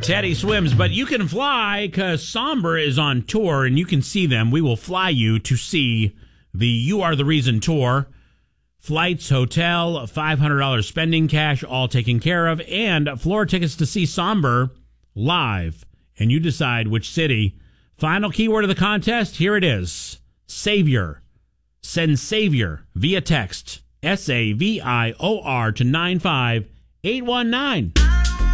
Teddy swims, but you can fly because Somber is on tour and you can see them. We will fly you to see the You Are the Reason tour. Flights, hotel, $500 spending cash, all taken care of, and floor tickets to see Somber live. And you decide which city. Final keyword of the contest, here it is. Savior. Send Savior via text. SAVIOR to 95819.